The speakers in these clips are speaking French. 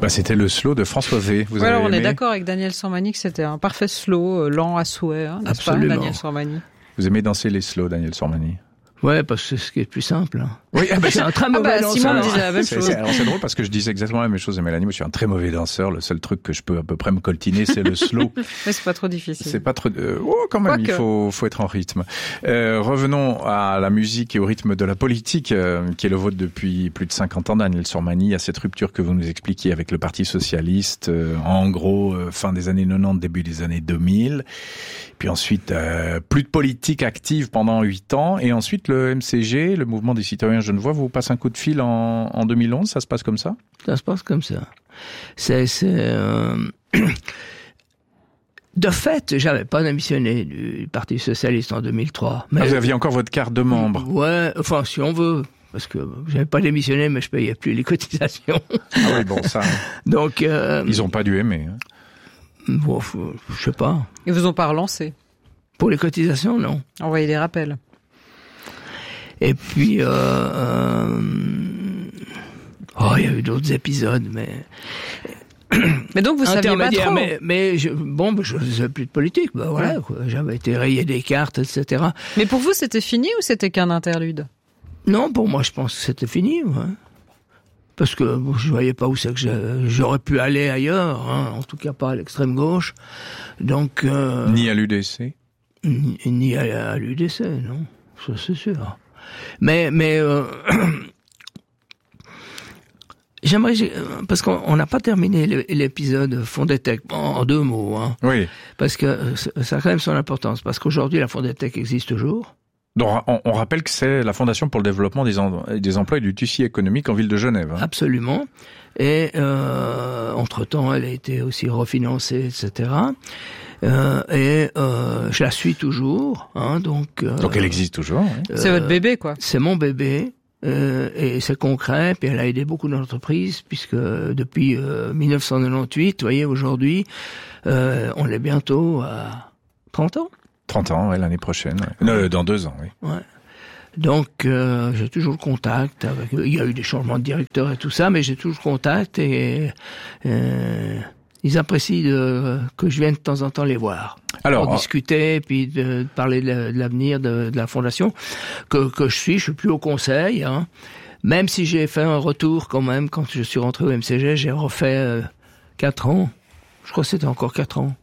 C'était le slow de François V. Vous avez on aimé? est d'accord avec Daniel Sormani que c'était un parfait slow, lent à souhait, n'est-ce Absolument. pas, Daniel Sormani? Vous aimez danser les slows, Daniel Sormani? Ouais, parce que c'est ce qui est le plus simple. Oui, C'est un très mauvais danseur. Simon disait la même chose. Alors c'est drôle parce que je disais exactement la même chose à Mélanie. Moi, je suis un très mauvais danseur. Le seul truc que je peux à peu près me coltiner, c'est le slow. Mais c'est pas trop difficile. C'est pas trop. Quand même, il faut être en rythme. Revenons à la musique et au rythme de la politique, qui est le vôtre depuis plus de 50 ans, Daniel Sormani. À cette rupture que vous nous expliquiez avec le Parti socialiste, en gros, fin des années 90, début des années 2000. Puis ensuite, plus de politique active pendant 8 ans. Et ensuite, le MCG, le Mouvement des Citoyens Genevois, vous passe un coup de fil en 2011. Ça se passe comme ça? Ça se passe comme ça. De fait, j'avais pas démissionné du Parti socialiste en 2003. Mais vous aviez encore votre carte de membre? Ouais, enfin, si on veut. Parce que j'avais pas démissionné, mais je payais plus les cotisations. Ah oui, bon, ça. Donc, ils ont pas dû aimer. Bon, je sais pas. Ils vous ont pas relancé? Pour les cotisations, non. Envoyez des rappels. Et puis, il y a eu d'autres épisodes, mais... Mais donc vous saviez pas trop. Mais je faisais plus de politique, voilà, quoi. J'avais été rayé des cartes, etc. Mais pour vous, c'était fini ou c'était qu'un interlude? Non, pour moi, je pense que c'était fini, ouais. Parce que je voyais pas où c'est que j'aurais pu aller ailleurs, en tout cas pas à l'extrême gauche. Donc ni à l'UDC, ni à l'UDC, non, ça c'est sûr. Mais j'aimerais, parce qu'on n'a pas terminé l'épisode Fondetech en 2 mots, Oui. Parce que ça a quand même son importance, parce qu'aujourd'hui la Fondetech existe toujours. Donc, on rappelle que c'est la Fondation pour le développement des emplois et du tissu économique en ville de Genève. Absolument. Et entre-temps, elle a été aussi refinancée, etc. Je la suis toujours. Donc elle existe toujours. Oui. C'est votre bébé, quoi. C'est mon bébé. Et c'est concret. Puis elle a aidé beaucoup d'entreprises, puisque depuis 1998, vous voyez, aujourd'hui, on est bientôt à 30 ans. 30 ans, ouais, l'année prochaine. Ouais. Dans 2 ans, oui. Ouais. Donc, j'ai toujours le contact avec eux. Il y a eu des changements de directeur et tout ça, mais j'ai toujours le contact et ils apprécient que je vienne de temps en temps les voir. Alors, pour discuter, puis de parler de l'avenir de la fondation que je suis plus au conseil, Même si j'ai fait un retour quand même, quand je suis rentré au MCG, j'ai refait 4 ans. Je crois que c'était encore 4 ans.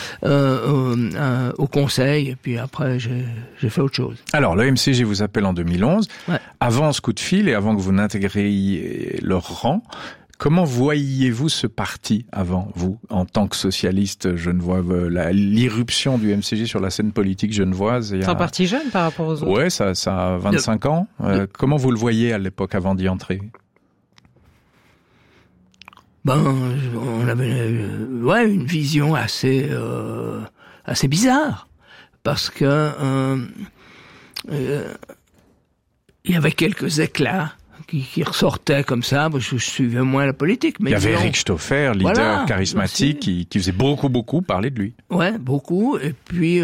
Au conseil, et puis après j'ai fait autre chose. Alors le MCG vous appelle en 2011. Ouais. Avant ce coup de fil et avant que vous n'intégriez leur rang, comment voyiez-vous ce parti avant, vous, en tant que socialiste genevois, l'irruption du MCG sur la scène politique genevoise? C'est un parti jeune par rapport aux autres. Ouais, ça a 25 ans. Comment vous le voyez à l'époque avant d'y entrer? On avait une vision assez bizarre, parce que il y avait quelques éclats qui ressortaient comme ça. Je suivais moins la politique, mais il y avait Eric Stauffer, leader charismatique, qui faisait beaucoup parler de lui. Ouais, beaucoup. Et puis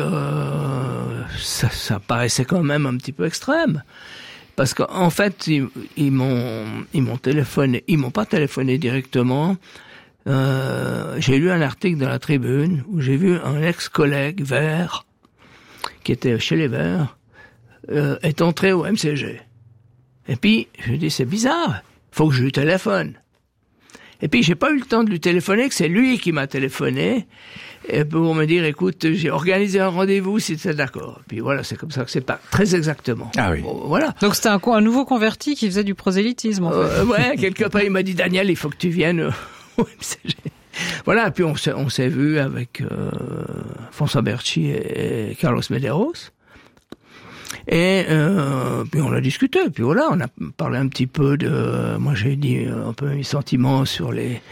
ça paraissait quand même un petit peu extrême. Parce qu'en fait, ils m'ont téléphoné. Ils m'ont pas téléphoné directement. J'ai lu un article dans la Tribune où j'ai vu un ex-collègue vert qui était chez les Verts est entré au MCG. Et puis je dis c'est bizarre. Faut que je lui téléphone. Et puis j'ai pas eu le temps de lui téléphoner, que c'est lui qui m'a téléphoné pour me dire écoute, j'ai organisé un rendez-vous si tu es d'accord. Puis voilà, c'est comme ça que c'est pas très exactement. Ah oui. Voilà. Donc c'était un nouveau converti qui faisait du prosélytisme en fait. Ouais, quelque part il m'a dit Daniel, il faut que tu viennes au MCG. Voilà, puis on s'est vu avec François Berchi et Carlos Medeiros. Et puis on a discuté, puis voilà, on a parlé un petit peu moi j'ai dit un peu mes sentiments sur les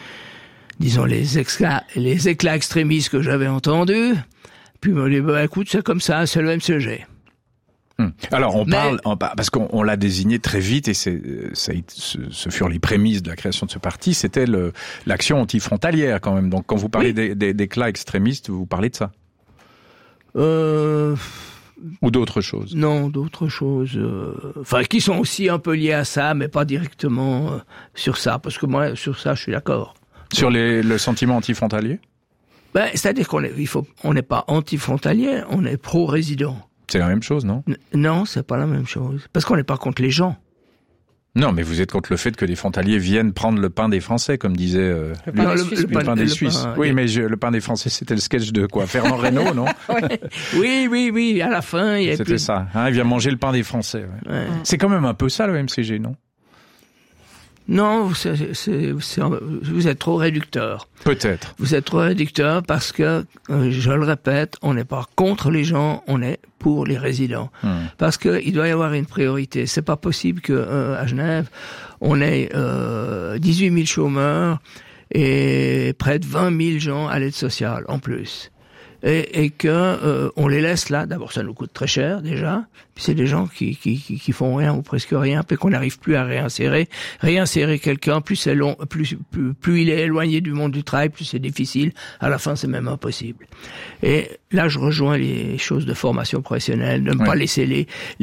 éclats extrémistes que j'avais entendus. Puis il m'a dit écoute, c'est comme ça, c'est le MCG. Alors on parle parce qu'on l'a désigné très vite et ce furent les prémices de la création de ce parti, c'était l'action antifrontalière quand même. Donc quand vous parlez d'éclats extrémistes, vous parlez de ça. Ou d'autres choses? Non, d'autres choses. Qui sont aussi un peu liées à ça, mais pas directement sur ça. Parce que moi, sur ça, je suis d'accord. Sur le sentiment anti-frontalier? C'est-à-dire on n'est pas anti-frontalier, on est pro-résident. C'est la même chose, non? Non, c'est pas la même chose. Parce qu'on n'est pas contre les gens. Non, mais vous êtes contre le fait que des frontaliers viennent prendre le pain des Français, comme disait le pain des Suisses. Oui, mais le pain des Français, c'était le sketch de quoi? Fernand Reynaud, non? Oui, à la fin. C'était ça. Il vient manger le pain des Français. Ouais. Ouais. C'est quand même un peu ça, le MCG, non? Non, vous êtes trop réducteur. Peut-être. Vous êtes trop réducteur parce que, je le répète, on n'est pas contre les gens, on est pour les résidents. Parce que il doit y avoir une priorité. C'est pas possible que à Genève, on ait 18 000 chômeurs et près de 20 000 gens à l'aide sociale en plus. Et que on les laisse là. D'abord, ça nous coûte très cher déjà. Puis c'est des gens qui font rien ou presque rien, puis qu'on n'arrive plus à réinsérer. Réinsérer quelqu'un, plus c'est long, plus il est éloigné du monde du travail, plus c'est difficile. À la fin, c'est même impossible. Et là, je rejoins les choses de formation professionnelle, de ne pas laisser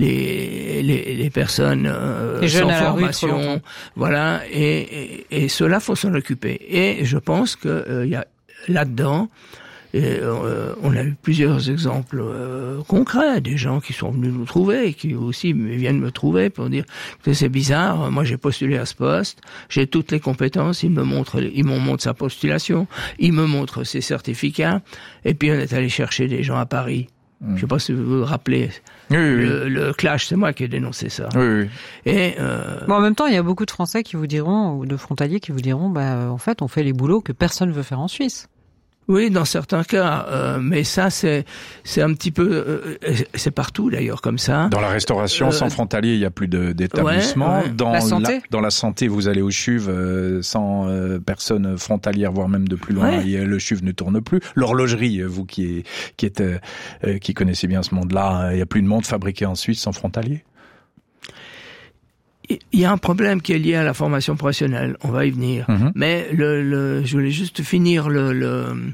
les personnes sans formation. Voilà. Et cela, faut s'en occuper. Et je pense que il y a là-dedans. Et on a eu plusieurs exemples concrets, des gens qui sont venus nous trouver, et qui aussi viennent me trouver pour dire que c'est bizarre, moi j'ai postulé à ce poste, j'ai toutes les compétences, ils m'ont montré sa postulation, ils me montrent ses certificats, et puis on est allé chercher des gens à Paris. Je sais pas si vous vous rappelez. Oui. Le clash, c'est moi qui ai dénoncé ça. Oui. Et en même temps, il y a beaucoup de Français qui vous diront, ou de frontaliers qui vous diront, en fait, on fait les boulots que personne veut faire en Suisse. Oui, dans certains cas, mais ça c'est un petit peu, c'est partout d'ailleurs comme ça. Dans la restauration, sans frontalier, il y a plus d'établissements. Ouais. Dans la santé, vous allez au CHUV sans personnes frontalières, voire même de plus loin, et le CHUV ne tourne plus. L'horlogerie, vous qui connaissez bien ce monde-là, il y a plus de montres fabriquées en Suisse sans frontalier. Il y a un problème qui est lié à la formation professionnelle, on va y venir. Mais je voulais juste finir le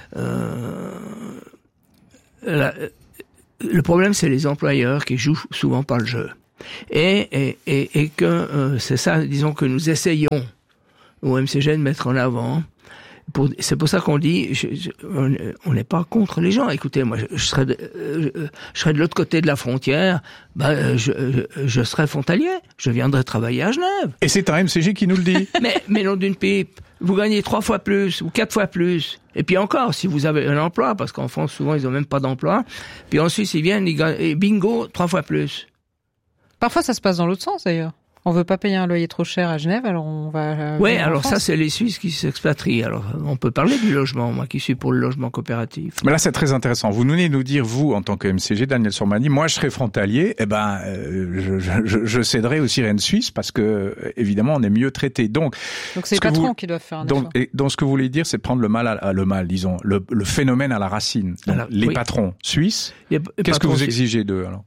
problème, c'est les employeurs qui jouent souvent par le jeu. Et que c'est ça, disons, que nous essayons au MCG de mettre en avant. C'est pour ça qu'on dit, on n'est pas contre les gens. Écoutez, moi, je serais de l'autre côté de la frontière, je serais frontalier. Je viendrais travailler à Genève. Et c'est un MCG qui nous le dit. mais non d'une pipe. Vous gagnez 3 fois plus ou 4 fois plus. Et puis encore, si vous avez un emploi, parce qu'en France, souvent, ils ont même pas d'emploi. Puis en Suisse, ils viennent, et bingo, 3 fois plus. Parfois, ça se passe dans l'autre sens, d'ailleurs. On veut pas payer un loyer trop cher à Genève, alors on va... Oui, alors ça, c'est les Suisses qui s'expatrient. Alors, on peut parler du logement, moi qui suis pour le logement coopératif. Mais là, c'est très intéressant. Vous venez nous dire, vous, en tant que MCG, Daniel Sormani, moi, je serais frontalier, je céderai aux sirènes suisses parce que, évidemment, on est mieux traité. Donc c'est les patrons qui doivent faire un effort. Donc, ce que vous voulez dire, c'est prendre le mal, disons, le phénomène à la racine. Donc, les patrons suisses, qu'est-ce que vous exigez d'eux, alors?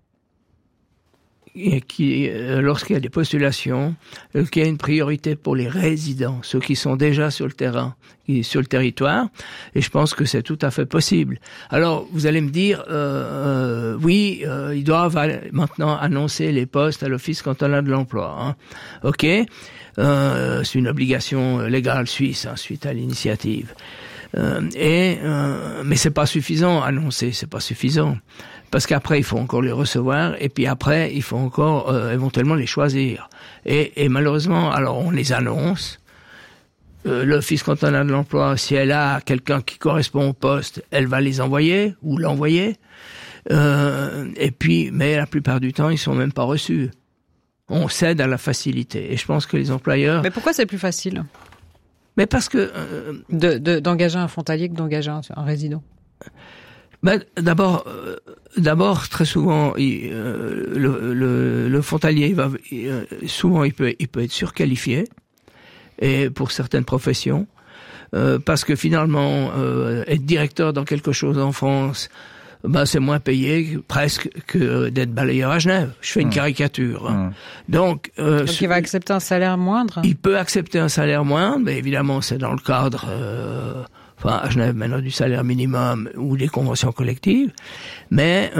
Lorsqu'il y a des postulations, qu'il y a une priorité pour les résidents, ceux qui sont déjà sur le terrain, sur le territoire, et je pense que c'est tout à fait possible. Alors, vous allez me dire, ils doivent maintenant annoncer les postes à l'Office cantonal de l'emploi. Hein. Ok, c'est une obligation légale suisse, suite à l'initiative. Mais c'est pas suffisant, annoncer, c'est pas suffisant. Parce qu'après, il faut encore les recevoir, et puis après, il faut encore éventuellement les choisir. Et malheureusement, alors on les annonce. L'Office cantonal de l'emploi, si elle a quelqu'un qui correspond au poste, elle va les envoyer, ou l'envoyer. Et puis, mais la plupart du temps, ils sont même pas reçus. On cède à la facilité. Et je pense que les employeurs... Mais pourquoi c'est plus facile ? Mais parce que... d'engager un frontalier que d'engager un résident. D'abord, très souvent, le frontalier, souvent, il peut être surqualifié, et pour certaines professions, parce que finalement, être directeur dans quelque chose en France, c'est moins payé presque que d'être balayeur à Genève. Je fais une caricature. Donc il va accepter un salaire moindre. Il peut accepter un salaire moindre, mais évidemment, c'est dans le cadre. À Genève, maintenant, du salaire minimum ou des conventions collectives. Mais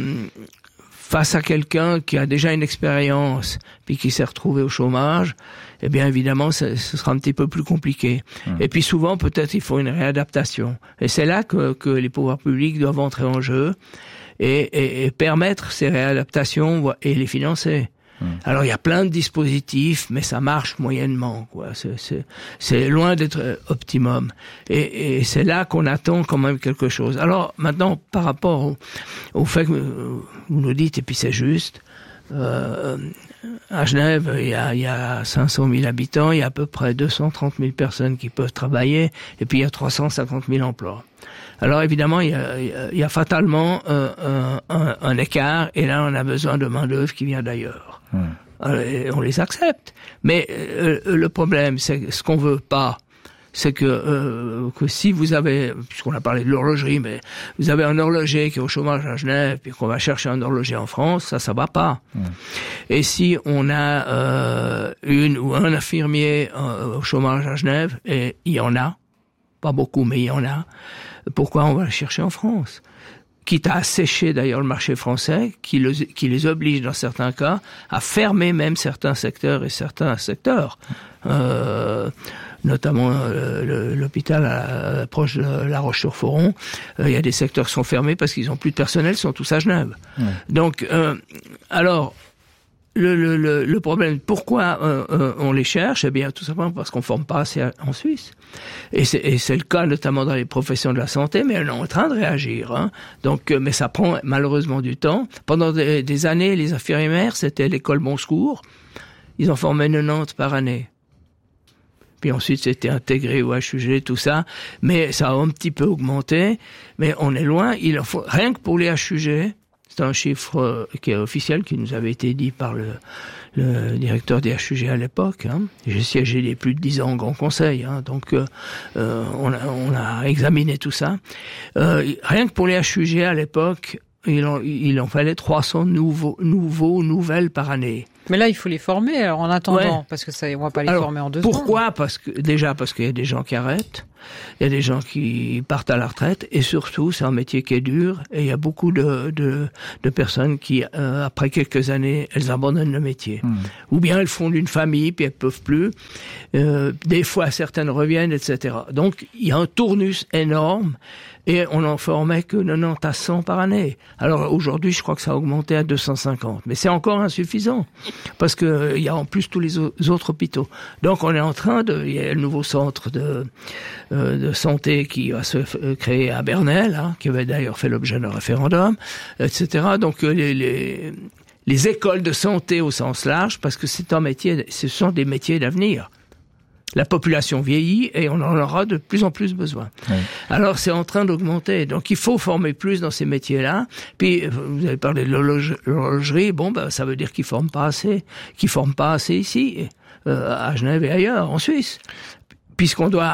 face à quelqu'un qui a déjà une expérience puis qui s'est retrouvé au chômage, eh bien évidemment, ce sera un petit peu plus compliqué. Et puis souvent, peut-être, il faut une réadaptation. Et c'est là que les pouvoirs publics doivent entrer en jeu et permettre ces réadaptations et les financer. Alors il y a plein de dispositifs, mais ça marche moyennement, quoi. C'est loin d'être optimum. Et c'est là qu'on attend quand même quelque chose. Alors maintenant, par rapport au fait que vous nous dites, et puis c'est juste, à Genève, il y a 500 000 habitants, il y a à peu près 230 000 personnes qui peuvent travailler, et puis il y a 350 000 emplois. Alors évidemment, il y a fatalement un écart, et là on a besoin de main-d'œuvre qui vient d'ailleurs. Et on les accepte. Mais le problème, c'est ce qu'on veut pas, c'est que si vous avez, puisqu'on a parlé de l'horlogerie, mais vous avez un horloger qui est au chômage à Genève, puis qu'on va chercher un horloger en France, ça va pas. Et si on a une ou un infirmier au chômage à Genève, et il y en a, pas beaucoup, mais il y en a, pourquoi on va le chercher en France? Quitte à assécher d'ailleurs le marché français, qui les oblige dans certains cas à fermer même certains secteurs et certains secteurs. Notamment l'hôpital proche de La Roche-sur-Foron, il y a des secteurs qui sont fermés parce qu'ils ont plus de personnel, ils sont tous à Genève. Donc, alors, le problème, pourquoi on les cherche? Eh bien, tout simplement parce qu'on forme pas assez en Suisse. Et c'est le cas notamment dans les professions de la santé, mais on est en train de réagir. Hein. Donc, mais ça prend malheureusement du temps. Pendant des années, les infirmières, c'était l'école Bon Secours. Ils en formaient 90 par année. Puis ensuite, c'était intégré au HUG, tout ça. Mais ça a un petit peu augmenté. Mais on est loin. Il en faut, rien que pour les HUG, c'est un chiffre qui est officiel, qui nous avait été dit par le directeur des HUG à l'époque. Hein. J'ai siégé les plus de 10 ans au Grand Conseil, hein. Donc on a examiné tout ça. Rien que pour les HUG à l'époque, il en fallait 300 nouvelles par année. Mais là, il faut les former alors, en attendant, parce que ça, on va pas les former en 2 secondes. Pourquoi ? Parce qu'il y a des gens qui arrêtent, il y a des gens qui partent à la retraite, et surtout, c'est un métier qui est dur, et il y a beaucoup de personnes qui, après quelques années, elles abandonnent le métier. Ou bien elles fondent une famille, puis elles peuvent plus. Des fois, certaines reviennent, etc. Donc, il y a un tournus énorme, et on n'en formait que 90 à 100 par année. Alors aujourd'hui, je crois que ça a augmenté à 250, mais c'est encore insuffisant. Parce que il y a en plus tous les autres hôpitaux. Donc on est en train il y a le nouveau centre de santé qui va se créer à Bernel, hein, qui avait d'ailleurs fait l'objet d'un référendum, etc. Donc les écoles de santé au sens large, parce que c'est un métier, ce sont des métiers d'avenir. La population vieillit et on en aura de plus en plus besoin. Oui. Alors c'est en train d'augmenter. Donc il faut former plus dans ces métiers-là. Puis vous avez parlé de l'horlogerie. Bon, ça veut dire qu'ils forment pas assez ici, à Genève et ailleurs, en Suisse, puisqu'on doit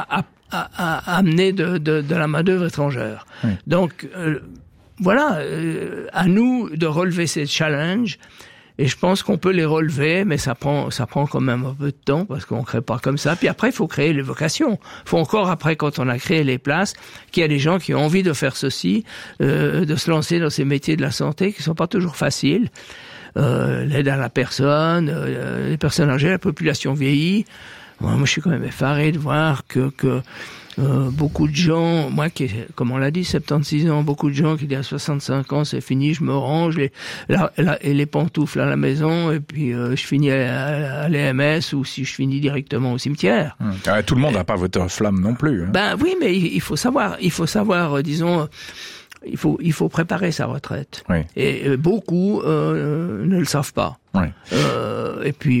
amener de la main-d'œuvre étrangère. Oui. Donc voilà, à nous de relever ces challenges. Et je pense qu'on peut les relever, mais ça prend quand même un peu de temps, parce qu'on crée pas comme ça. Puis après, il faut créer les vocations. Il faut encore, après, quand on a créé les places, qu'il y a des gens qui ont envie de faire ceci, de se lancer dans ces métiers de la santé qui sont pas toujours faciles. L'aide à la personne, les personnes âgées, la population vieillit. Moi, je suis quand même effaré de voir que beaucoup de gens, moi qui, comme on l'a dit, 76 ans, beaucoup de gens qui disent à 65 ans, c'est fini, je me range, les pantoufles à la maison, et puis je finis à l'EMS, ou si je finis directement au cimetière. Tout le monde n'a pas votre flamme non plus. Hein. Ben oui, mais il faut savoir, disons, il faut préparer sa retraite. Oui. Et beaucoup ne le savent pas. Oui. Et puis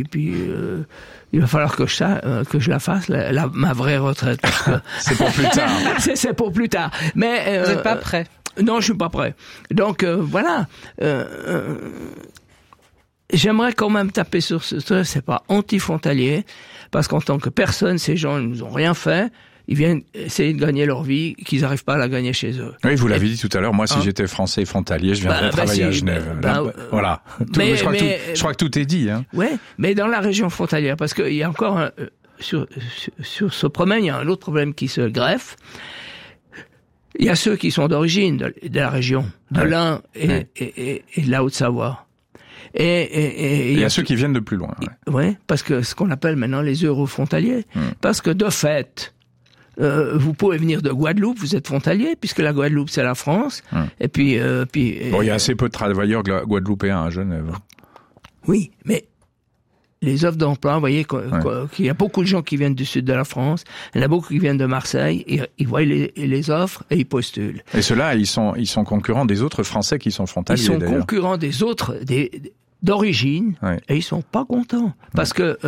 il va falloir que je la fasse, ma vraie retraite. Parce que c'est pour plus tard. c'est pour plus tard. Mais vous n'êtes pas prêt. Non, je suis pas prêt. Donc voilà. J'aimerais quand même taper sur ce, c'est pas anti-frontalier, parce qu'en tant que personne, ces gens ne nous ont rien fait. Ils viennent essayer de gagner leur vie, qu'ils n'arrivent pas à la gagner chez eux. Oui, vous l'avez dit tout à l'heure, moi, si j'étais français frontalier, je viendrais travailler à Genève. Voilà. Je crois que tout est dit. Hein. Oui, mais dans la région frontalière, parce qu'il y a encore, sur ce problème, il y a un autre problème qui se greffe. Il y a ceux qui sont d'origine de la région, de l'Ain et de la Haute-Savoie. Et il y a ceux qui viennent de plus loin. Ouais, parce que ce qu'on appelle maintenant les eurofrontaliers. Parce que de fait, vous pouvez venir de Guadeloupe, vous êtes frontalier, puisque la Guadeloupe c'est la France. Et puis, bon, il y a assez peu de travailleurs guadeloupéens à Genève. Oui, mais les offres d'emploi, vous voyez qu'il y a beaucoup de gens qui viennent du sud de la France, il y en a beaucoup qui viennent de Marseille, ils voient les offres et ils postulent. Et ceux-là, ils sont concurrents des autres Français qui sont frontaliers. Ils sont concurrents des autres d'origine, et ils sont pas contents parce que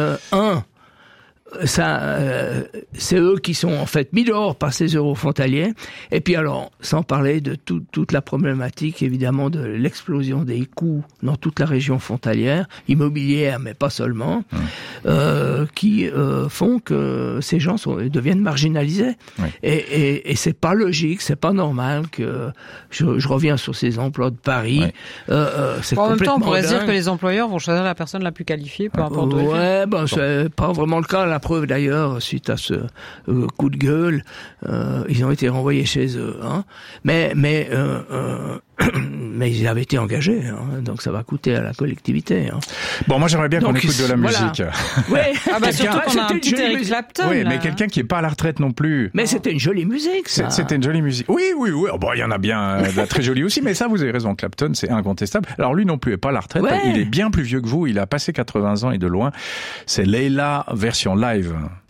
c'est eux qui sont en fait mis dehors par ces eurofrontaliers. Et puis alors, sans parler de toute la problématique évidemment de l'explosion des coûts dans toute la région frontalière, immobilière mais pas seulement, qui font que ces gens deviennent marginalisés. Et c'est pas logique, c'est pas normal que je reviens sur ces emplois de Paris. C'est en même temps, on pourrait dingue. dire que les employeurs vont choisir la personne la plus qualifiée, peu importe où c'est pas vraiment le cas. La preuve d'ailleurs, suite à ce coup de gueule, ils ont été renvoyés chez eux. Mais ils avaient été engagés, donc ça va coûter à la collectivité. Bon, moi j'aimerais bien qu'on écoute de la musique. Ouais. Surtout qu'on a un petit Eric Clapton. Oui, mais quelqu'un qui est pas à la retraite non plus. Mais c'était une jolie musique, ça. C'était une jolie musique. Oui. Bon, il y en a bien de la très jolie aussi, mais ça, vous avez raison. Clapton, c'est incontestable. Alors lui non plus est pas à la retraite. Il est bien plus vieux que vous. Il a passé 80 ans et de loin. C'est Leila version live.